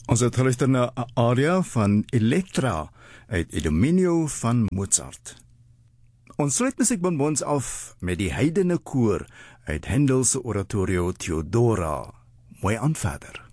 Ons het geluister na 'n aria van Elektra uit Idomeneo van Mozart. Ons sluit musiekbonbons af met die heidene koor uit Handel se oratorio Theodora. Mooi aan verder.